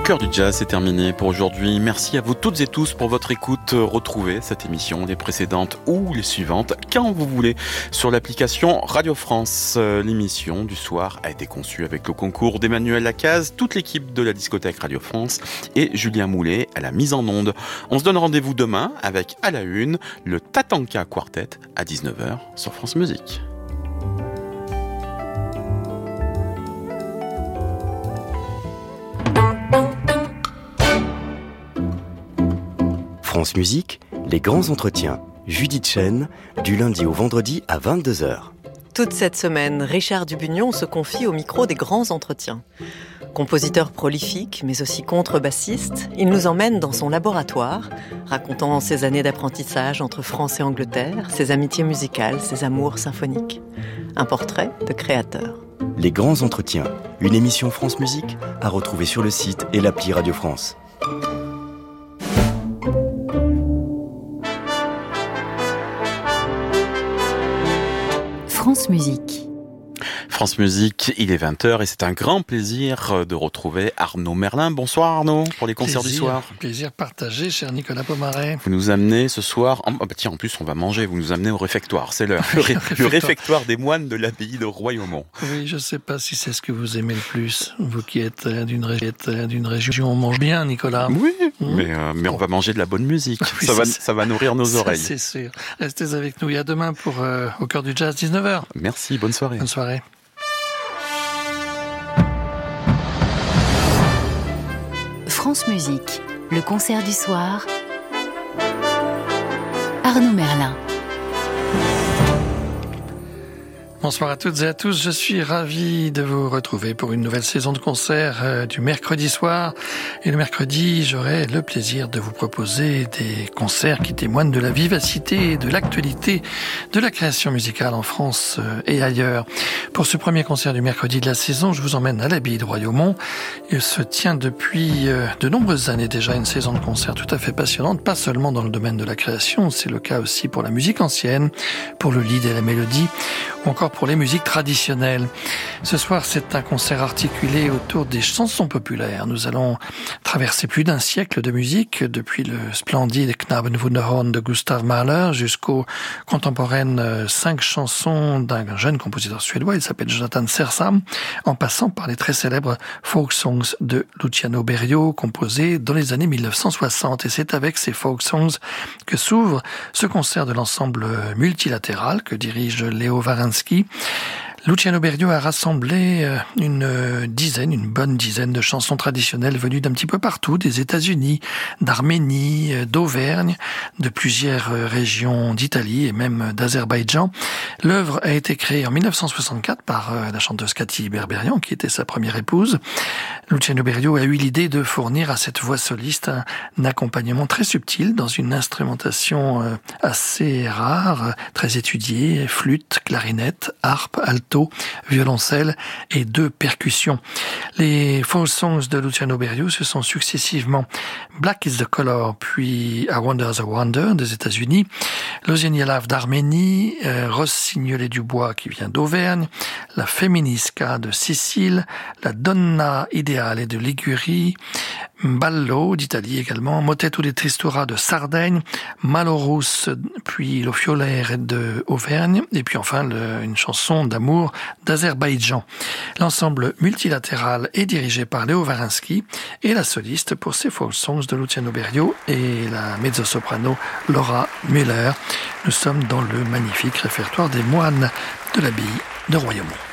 cœur du jazz, c'est terminé pour aujourd'hui. Merci à vous toutes et tous pour votre écoute. Retrouvez cette émission, les précédentes ou les suivantes, quand vous voulez, sur l'application Radio France. L'émission du soir a été conçue avec le concours d'Emmanuel Lacaze, toute l'équipe de la discothèque Radio France et Julien Moulet à la mise en onde. On se donne rendez-vous demain avec, à la une, le Tatanka Quartet à 19h sur France Musique. France Musique, les grands entretiens. Judith Chen, du lundi au vendredi à 22h. Toute cette semaine, Richard Dubugnon se confie au micro des grands entretiens. Compositeur prolifique, mais aussi contrebassiste, il nous emmène dans son laboratoire, racontant ses années d'apprentissage entre France et Angleterre, ses amitiés musicales, ses amours symphoniques. Un portrait de créateur. Les grands entretiens, une émission France Musique à retrouver sur le site et l'appli Radio France. France Musique. France Musique, il est 20h et c'est un grand plaisir de retrouver Arnaud Merlin. Bonsoir Arnaud, pour les concerts du soir. Plaisir partagé, cher Nicolas Pomaret. Vous nous amenez ce soir, en plus on va manger, vous nous amenez au réfectoire, c'est l'heure. Le réfectoire des moines de l'abbaye de Royaumont. Oui, je ne sais pas si c'est ce que vous aimez le plus, vous qui êtes d'une région où on mange bien, Nicolas. Oui, mais on va manger de la bonne musique, oui, ça va nourrir nos oreilles. C'est sûr. Restez avec nous, et à demain pour Au cœur du jazz, 19h. Merci, bonne soirée. Bonne soirée. France Musique, le concert du soir. Arnaud Merlin. Bonsoir à toutes et à tous, je suis ravi de vous retrouver pour une nouvelle saison de concerts du mercredi soir. Et le mercredi, j'aurai le plaisir de vous proposer des concerts qui témoignent de la vivacité et de l'actualité de la création musicale en France et ailleurs. Pour ce premier concert du mercredi de la saison, je vous emmène à l'abbaye de Royaumont. Il se tient depuis de nombreuses années déjà une saison de concerts tout à fait passionnante, pas seulement dans le domaine de la création, c'est le cas aussi pour la musique ancienne, pour le lead et la mélodie, ou encore pour les musiques traditionnelles. Ce soir, c'est un concert articulé autour des chansons populaires. Nous allons traverser plus d'un siècle de musique, depuis le splendide Knabenwunderhorn de Gustav Mahler jusqu'aux contemporaines 5 chansons d'un jeune compositeur suédois, il s'appelle Jonathan Sersam, en passant par les très célèbres folk songs de Luciano Berio, composés dans les années 1960. Et c'est avec ces folk songs que s'ouvre ce concert de l'ensemble multilatéral que dirige Léo Waransky. Luciano Berio a rassemblé une bonne dizaine de chansons traditionnelles venues d'un petit peu partout, des États-Unis, d'Arménie, d'Auvergne, de plusieurs régions d'Italie et même d'Azerbaïdjan. L'œuvre a été créée en 1964 par la chanteuse Cathy Berberian, qui était sa première épouse. Luciano Berio a eu l'idée de fournir à cette voix soliste un accompagnement très subtil dans une instrumentation assez rare, très étudiée, flûte, clarinette, harpe, alto, violoncelle et 2 percussions. Les folk songs de Luciano Berio, ce sont successivement Black is the Color, puis A Wonder's a Wonder des États-Unis, Lozenia Love d'Arménie, Rossignolet du Bois qui vient d'Auvergne, la Feminisca de Sicile, la Donna Ideale de Ligurie, Ballo d'Italie également, Motetto di Tristura de Sardaigne, Malorus, puis Lo Fiolere de Auvergne, et puis enfin une chanson d'amour d'Azerbaïdjan. L'ensemble multilatéral est dirigé par Léo Waransky et la soliste pour ces folk songs de Luciano Berio et la mezzo-soprano Laura Müller. Nous sommes dans le magnifique répertoire des moines de l'abbaye de Royaumont.